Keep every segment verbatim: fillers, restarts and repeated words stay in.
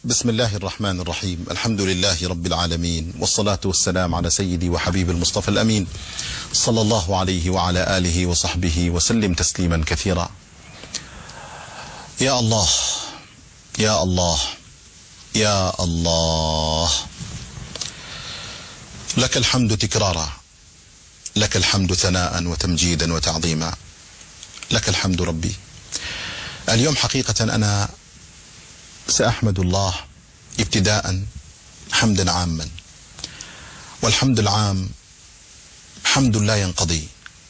بسم الله الرحمن الرحيم. الحمد لله رب العالمين، والصلاة والسلام على سيدي وحبيب المصطفى الأمين صلى الله عليه وعلى آله وصحبه وسلم تسليما كثيرا. يا الله يا الله يا الله، لك الحمد تكرارا، لك الحمد ثناء وتمجيدا وتعظيما، لك الحمد ربي. اليوم حقيقة أنا سأحمد الله ابتداء حمدا عاما، والحمد العام حمد لا ينقضي،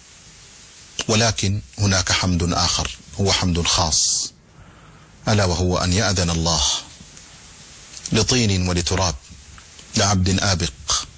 ولكن هناك حمد آخر هو حمد خاص، ألا وهو أن يأذن الله لطين ولتراب، لعبد آبق،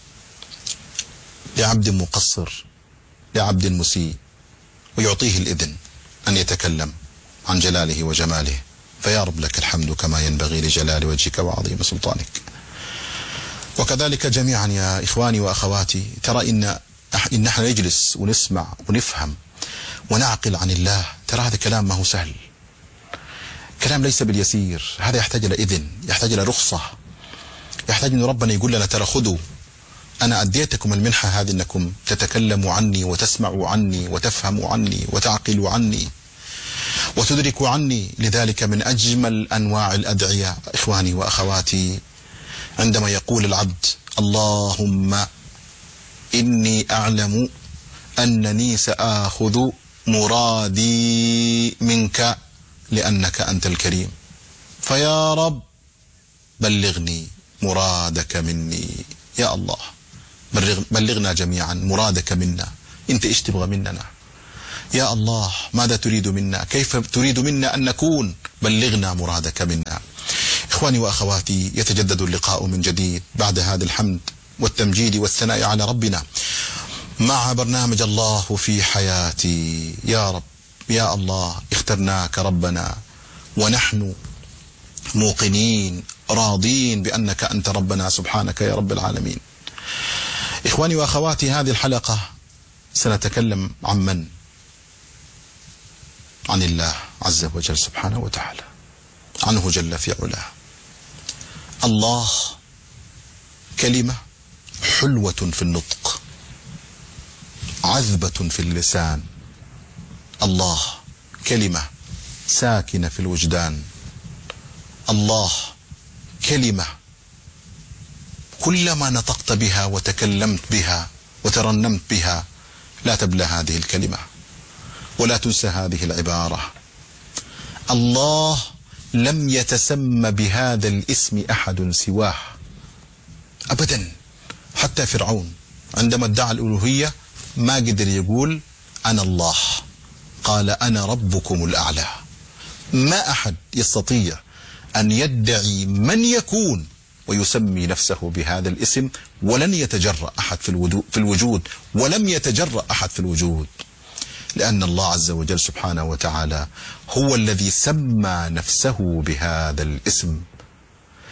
لعبد مقصر، لعبد مسيء، ويعطيه الإذن أن يتكلم عن جلاله وجماله. فيا رب لك الحمد كما ينبغي لجلال وجهك وعظيم سلطانك. وكذلك جميعا يا إخواني وأخواتي، ترى إن إن نحن نجلس ونسمع ونفهم ونعقل عن الله، ترى هذا كلام ما هو سهل، كلام ليس باليسير، هذا يحتاج إلى إذن، يحتاج إلى رخصة، يحتاج أن ربنا يقول لنا ترى خذوا، أنا أديتكم المنحة هذه أنكم تتكلموا عني وتسمعوا عني وتفهموا عني وتعقلوا عني وتدركوا عني. لذلك من أجمل أنواع الأدعية إخواني وأخواتي عندما يقول العبد اللهم إني أعلم أنني سآخذ مرادي منك لأنك أنت الكريم، فيا رب بلغني مرادك مني. يا الله بلغنا جميعا مرادك منا، أنت إيش تبغى مننا يا الله؟ ماذا تريد منا؟ كيف تريد منا أن نكون؟ بلغنا مرادك منا. إخواني وأخواتي، يتجدد اللقاء من جديد بعد هذا الحمد والتمجيد والثناء على ربنا مع برنامج الله في حياتي. يا رب يا الله، اخترناك ربنا ونحن موقنين راضين بأنك أنت ربنا سبحانك يا رب العالمين. إخواني وأخواتي، هذه الحلقة سنتكلم عن من؟ عن الله عز وجل سبحانه وتعالى، عنه جل في علاه. الله كلمة حلوة في النطق، عذبة في اللسان. الله كلمة ساكنة في الوجدان. الله كلمة كلما نطقت بها وتكلمت بها وترنمت بها لا تبلى هذه الكلمة ولا تنسى هذه العبارة. الله لم يتسمى بهذا الاسم أحد سواه أبدا. حتى فرعون عندما ادعى الألوهية ما قدر يقول أنا الله، قال أنا ربكم الأعلى. ما أحد يستطيع أن يدعي من يكون ويسمي نفسه بهذا الاسم، ولن يتجرأ أحد في الوجود، ولم يتجرأ أحد في الوجود، لأن الله عز وجل سبحانه وتعالى هو الذي سمى نفسه بهذا الاسم.